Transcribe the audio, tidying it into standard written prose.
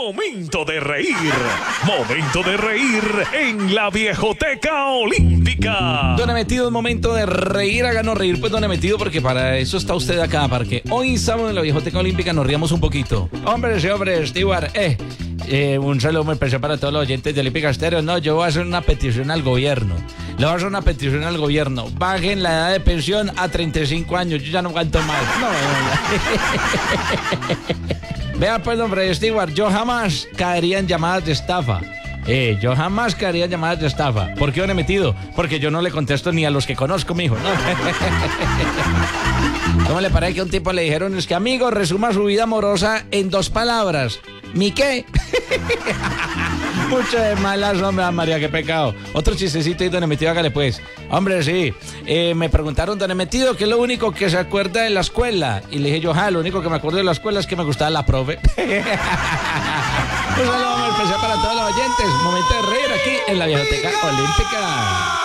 Momento de reír. Momento de reír en la Viejoteca Olímpica. Don Emetido, es momento de reír. Háganos reír, pues, don Emetido, porque para eso está usted acá, para que hoy sábado en la Viejoteca Olímpica nos riamos un poquito. Hombre, sí, hombre, Stewart, un saludo muy especial para todos los oyentes de Olímpica Estéreo. No, yo voy a hacer una petición al gobierno. Le voy a hacer una petición al gobierno. Bajen la edad de pensión a 35 años. Yo ya no aguanto más. No. Vea, pues, hombre, Stewart, yo jamás caería en llamadas de estafa. Yo jamás caería en llamadas de estafa. ¿Por qué, don Emetido? Porque yo no le contesto ni a los que conozco, mijo, ¿no? ¿Cómo le parece que a un tipo le dijeron, es que, amigo, resuma su vida amorosa en 2 palabras? ¿Mi qué? Mucho de malas, hombre, María, qué pecado. Otro chistecito y don Emetido, hágale pues. Hombre, sí, me preguntaron, don Emetido, ¿qué es lo único que se acuerda de la escuela? Y le dije yo, lo único que me acuerdo de la escuela es que me gustaba la profe. Un saludo muy especial para todos los oyentes. Momento de reír aquí en la Viejoteca Olímpica.